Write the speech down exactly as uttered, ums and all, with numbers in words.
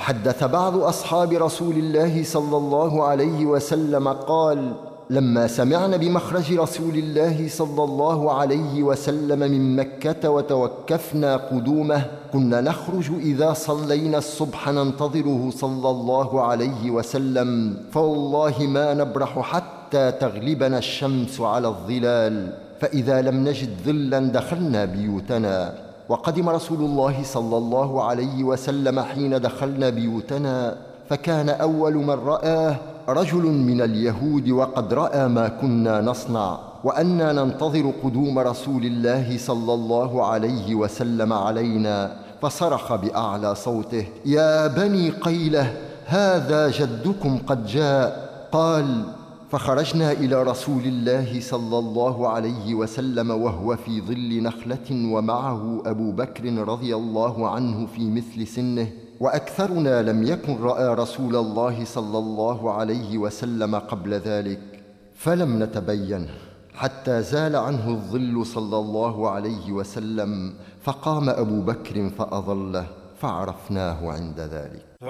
حدث بعض أصحاب رسول الله صلى الله عليه وسلم قال: لما سمعنا بمخرج رسول الله صلى الله عليه وسلم من مكة وتوكفنا قدومه، كنا نخرج إذا صلينا الصبح ننتظره صلى الله عليه وسلم، فوالله ما نبرح حتى تغلبنا الشمس على الظلال، فإذا لم نجد ظلا دخلنا بيوتنا. وقدم رسول الله صلى الله عليه وسلم حين دخلنا بيوتنا، فكان أول من رآه رجل من اليهود وقد رأى ما كنا نصنع، وأنا ننتظر قدوم رسول الله صلى الله عليه وسلم علينا، فصرخ بأعلى صوته: يا بني قيلة، هذا جدكم قد جاء. قال: فخرجنا إلى رسول الله صلى الله عليه وسلم وهو في ظل نخلة، ومعه أبو بكر رضي الله عنه في مثل سنه، وأكثرنا لم يكن رأى رسول الله صلى الله عليه وسلم قبل ذلك، فلم نتبين حتى زال عنه الظل صلى الله عليه وسلم، فقام أبو بكر فأظله، فعرفناه عند ذلك.